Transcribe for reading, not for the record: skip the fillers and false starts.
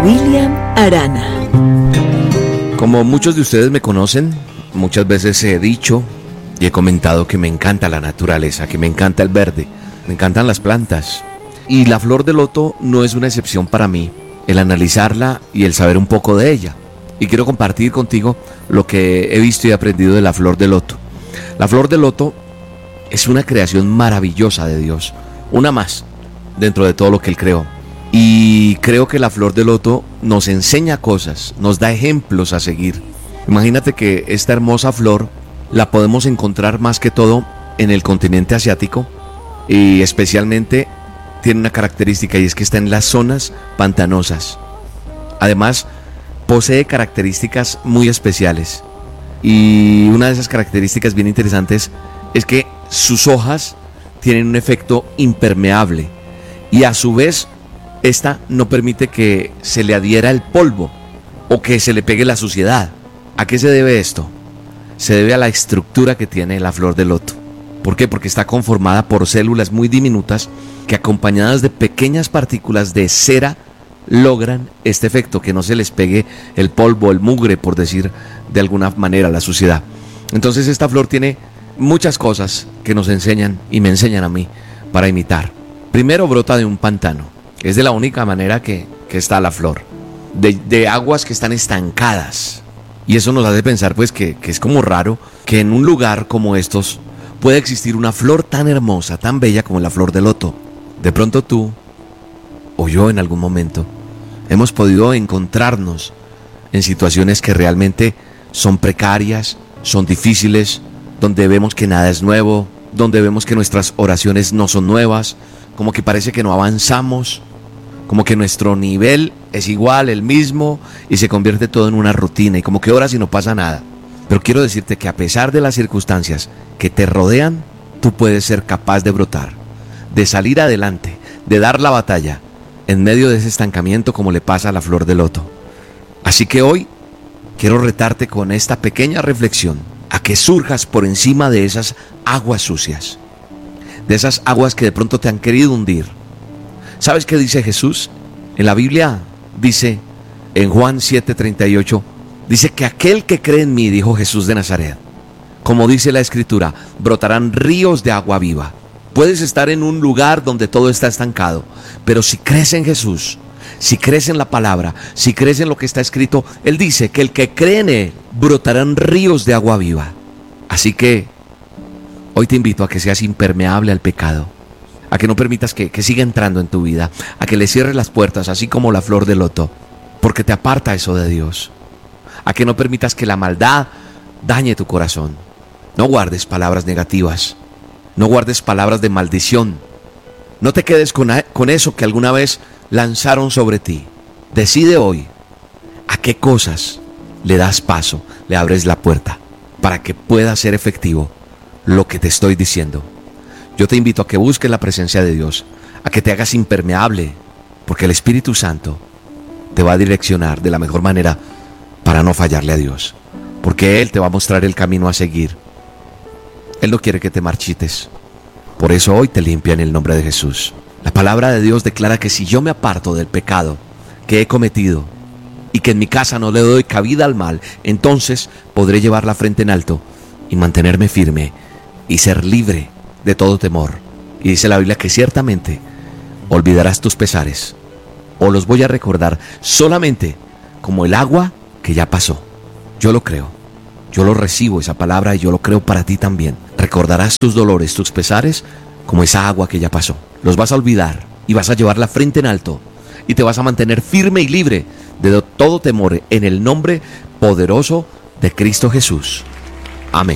William Arana. Como muchos de ustedes me conocen, muchas veces he dicho y he comentado que me encanta la naturaleza, que me encanta el verde, me encantan las plantas. Y la flor de loto no es una excepción para mí, el analizarla y el saber un poco de ella. Y quiero compartir contigo lo que he visto y aprendido de la flor de loto. La flor de loto es una creación maravillosa de Dios, una más dentro de todo lo que Él creó. Y creo que la flor de loto nos enseña cosas, nos da ejemplos a seguir. Imagínate que esta hermosa flor la podemos encontrar más que todo en el continente asiático, y especialmente tiene una característica, y es que está en las zonas pantanosas. Además, posee características muy especiales, y una de esas características bien interesantes es que sus hojas tienen un efecto impermeable, y a su vez esta no permite que se le adhiera el polvo o que se le pegue la suciedad. ¿A qué se debe esto? Se debe a la estructura que tiene la flor de loto. ¿Por qué? Porque está conformada por células muy diminutas que, acompañadas de pequeñas partículas de cera, logran este efecto, que no se les pegue el polvo, el mugre, por decir de alguna manera, la suciedad. Entonces esta flor tiene muchas cosas que nos enseñan y me enseñan a mí para imitar. Primero, brota de un pantano. Es de la única manera que está la flor, de aguas que están estancadas. Y eso nos hace pensar pues que es como raro que en un lugar como estos pueda existir una flor tan hermosa, tan bella como la flor de loto. De pronto tú o yo en algún momento hemos podido encontrarnos en situaciones que realmente son precarias, son difíciles, donde vemos que nada es nuevo, donde vemos que nuestras oraciones no son nuevas, como que parece que no avanzamos, como que nuestro nivel es igual, el mismo, y se convierte todo en una rutina, y como que oras y no pasa nada. Pero quiero decirte que a pesar de las circunstancias que te rodean, tú puedes ser capaz de brotar, de salir adelante, de dar la batalla en medio de ese estancamiento, como le pasa a la flor de loto. Así que hoy quiero retarte con esta pequeña reflexión a que surjas por encima de esas aguas sucias, de esas aguas que de pronto te han querido hundir. ¿Sabes qué dice Jesús? En la Biblia dice, en Juan 7:38, dice que aquel que cree en mí, dijo Jesús de Nazaret, como dice la Escritura, brotarán ríos de agua viva. Puedes estar en un lugar donde todo está estancado, pero si crees en Jesús, si crees en la palabra, si crees en lo que está escrito, Él dice que el que cree en Él, brotarán ríos de agua viva. Así que hoy te invito a que seas impermeable al pecado, a que no permitas que siga entrando en tu vida, a que le cierres las puertas, así como la flor de loto, porque te aparta eso de Dios. A que no permitas que la maldad dañe tu corazón. No guardes palabras negativas, no guardes palabras de maldición. No te quedes con eso que alguna vez lanzaron sobre ti. Decide hoy a qué cosas le das paso, le abres la puerta, para que pueda ser efectivo lo que te estoy diciendo. Yo te invito a que busques la presencia de Dios, a que te hagas impermeable, porque el Espíritu Santo te va a direccionar de la mejor manera para no fallarle a Dios, porque Él te va a mostrar el camino a seguir. Él no quiere que te marchites, por eso hoy te limpia en el nombre de Jesús. La palabra de Dios declara que si yo me aparto del pecado que he cometido y que en mi casa no le doy cabida al mal, entonces podré llevar la frente en alto y mantenerme firme y ser libre de todo temor. Y dice la Biblia que ciertamente olvidarás tus pesares, o los voy a recordar solamente como el agua que ya pasó. Yo lo creo, yo lo recibo esa palabra, y yo lo creo para ti también. Recordarás tus dolores, tus pesares, como esa agua que ya pasó. Los vas a olvidar y vas a llevar la frente en alto y te vas a mantener firme y libre de todo temor en el nombre poderoso de Cristo Jesús. Amén.